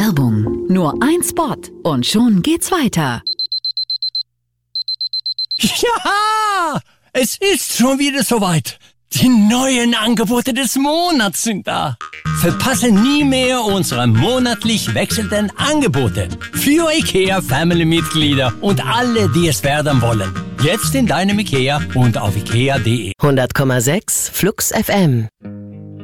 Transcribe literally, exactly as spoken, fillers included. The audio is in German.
Werbung. Nur ein Spot und schon geht's weiter. Ja, es ist schon wieder soweit. Die neuen Angebote des Monats sind da. Verpasse nie mehr unsere monatlich wechselnden Angebote. Für IKEA-Family-Mitglieder und alle, die es werden wollen. Jetzt in deinem IKEA und auf ikea punkt de. hundert Komma sechs Flux F M.